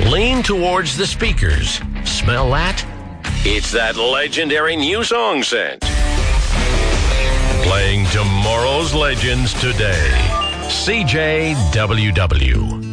Lean towards the speakers. Smell that? It's that legendary new song scent. Playing tomorrow's legends today. CJWW.